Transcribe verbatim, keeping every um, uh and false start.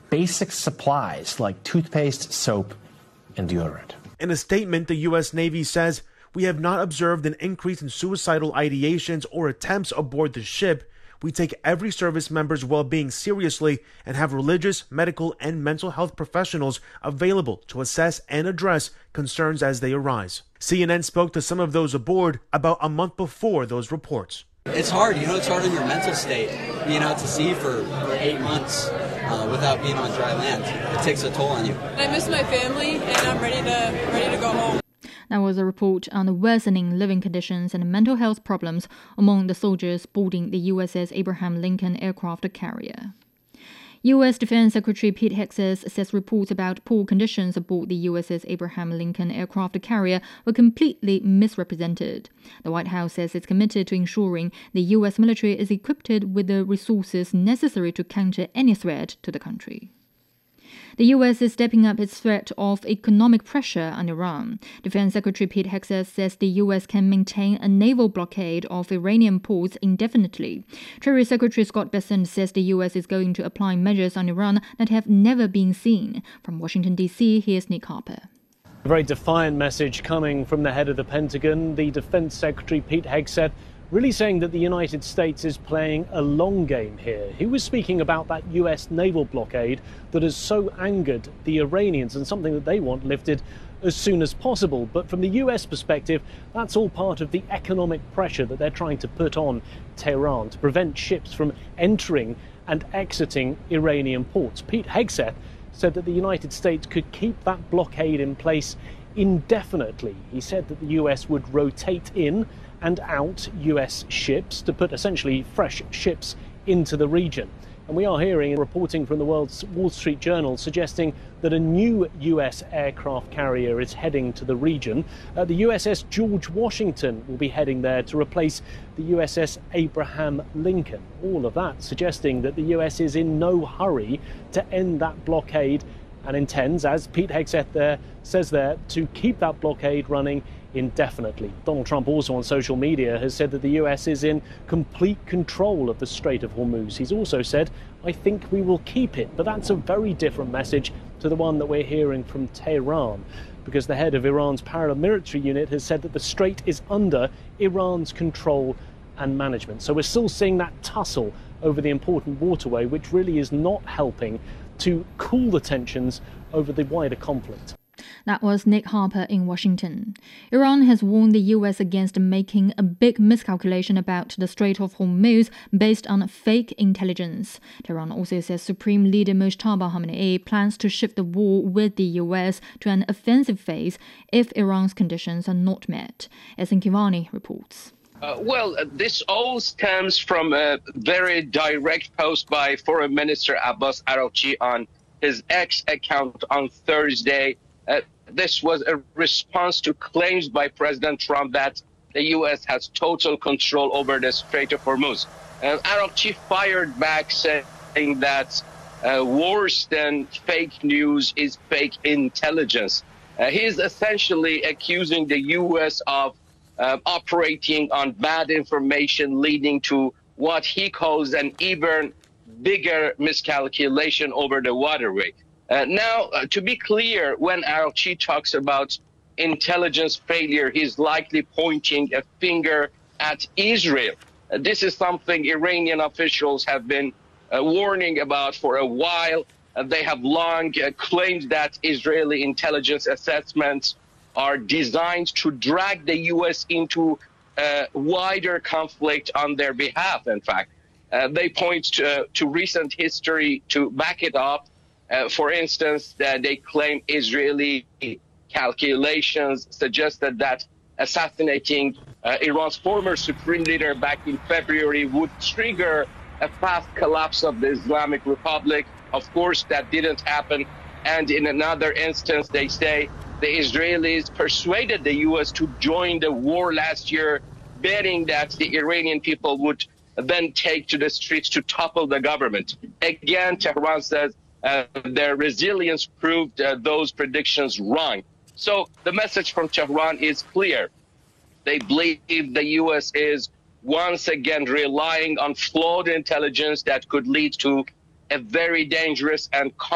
basic supplies like toothpaste, soap, and deodorant. In a statement, the U S Navy says, "We have not observed an increase in suicidal ideations or attempts aboard the ship. We take every service member's well-being seriously and have religious, medical, and mental health professionals available to assess and address concerns as they arise." C N N spoke to some of those aboard about a month before those reports. It's hard, you know, it's hard on your mental state, being out to sea for, for eight months uh, without being on dry land. It takes a toll on you. I miss my family and I'm ready to ready to go home. That was a report on the worsening living conditions and mental health problems among the soldiers boarding the U S S Abraham Lincoln aircraft carrier. U S Defense Secretary Pete Hegseth says reports about poor conditions aboard the U S S Abraham Lincoln aircraft carrier were completely misrepresented. The White House says it's committed to ensuring the U S military is equipped with the resources necessary to counter any threat to the country. The U S is stepping up its threat of economic pressure on Iran. Defense Secretary Pete Hegseth says the U S can maintain a naval blockade of Iranian ports indefinitely. Treasury Secretary Scott Bessent says the U S is going to apply measures on Iran that have never been seen. From Washington, D C, here's Nick Harper. A very defiant message coming from the head of the Pentagon, the Defense Secretary Pete Hegseth, really saying that the United States is playing a long game here. He was speaking about that U S naval blockade that has so angered the Iranians and something that they want lifted as soon as possible. But from the U S perspective, that's all part of the economic pressure that they're trying to put on Tehran to prevent ships from entering and exiting Iranian ports. Pete Hegseth said that the United States could keep that blockade in place indefinitely. He said that the U S would rotate in and out U S ships to put essentially fresh ships into the region. And we are hearing and reporting from the world's Wall Street Journal suggesting that a new U S aircraft carrier is heading to the region. Uh, the U S S George Washington will be heading there to replace the U S S Abraham Lincoln. All of that suggesting that the U S is in no hurry to end that blockade and intends, as Pete Hegseth there says there, to keep that blockade running indefinitely. Donald Trump also on social media has said that the U S is in complete control of the Strait of Hormuz. He's also said, "I think we will keep it." But that's a very different message to the one that we're hearing from Tehran, because the head of Iran's paramilitary unit has said that the strait is under Iran's control and management. So we're still seeing that tussle over the important waterway, which really is not helping to cool the tensions over the wider conflict. That was Nick Harper in Washington. Iran has warned the U S against making a big miscalculation about the Strait of Hormuz based on fake intelligence. Tehran also says Supreme Leader Mojtaba Khamenei plans to shift the war with the U S to an offensive phase if Iran's conditions are not met. Ehsan Kivani reports. Uh, well, uh, this all stems from a very direct post by Foreign Minister Abbas Araghchi on his X account on Thursday. Uh, this was a response to claims by President Trump that the U S has total control over the Strait of Hormuz. Uh, Araghchi fired back saying that uh, worse than fake news is fake intelligence. Uh, he is essentially accusing the U S of uh, operating on bad information, leading to what he calls an even bigger miscalculation over the waterway. Uh, now, uh, to be clear, when Araghchi talks about intelligence failure, he's likely pointing a finger at Israel. Uh, this is something Iranian officials have been uh, warning about for a while. Uh, they have long uh, claimed that Israeli intelligence assessments are designed to drag the U S into a wider conflict on their behalf, in fact. Uh, they point to, uh, to recent history to back it up. Uh, for instance, uh, they claim Israeli calculations suggested that assassinating uh, Iran's former supreme leader back in February would trigger a fast collapse of the Islamic Republic. Of course, that didn't happen. And in another instance, they say the Israelis persuaded the U S to join the war last year, betting that the Iranian people would then take to the streets to topple the government. Again, Tehran says Uh, their resilience proved uh, those predictions wrong. So the message from Tehran is clear. They believe the U S is once again relying on flawed intelligence that could lead to a very dangerous and